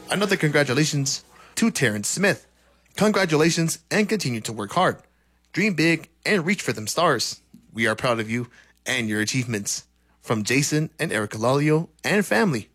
Another congratulations to Terrence Smith. Congratulations and continue to work hard. Dream big and reach for them stars. We are proud of you and your achievements. From Jason and Erica Lalio and family.